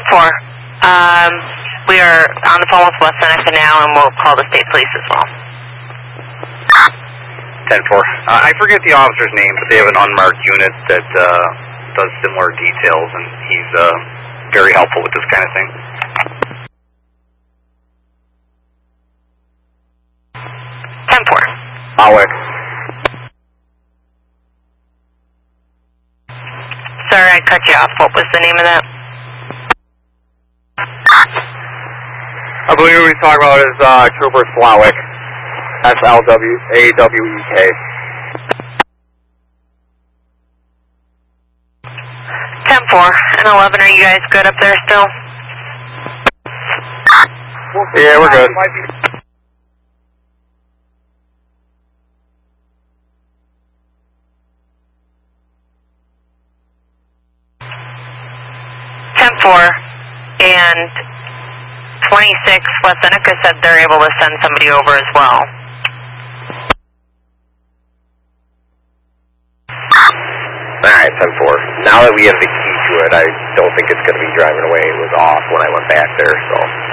10-4. We are on the phone with West Seneca now, and we'll call the state police as well. 10-4. I forget the officer's name, but they have an unmarked unit that does similar details, and he's very helpful with this kind of thing. 10-4. Alwick. Sorry, I cut you off. What was the name of that? I believe what we're talking about is Trooper Slawick. S-L-W-A-W-E-K. 10-4 and 11. Are you guys good up there still? Yeah, we're good. 10-4 and 26 West Seneca said they're able to send somebody over as well. Alright, 10-4. Now that we have the key to it, I don't think it's going to be driving away. It was off when I went back there, so...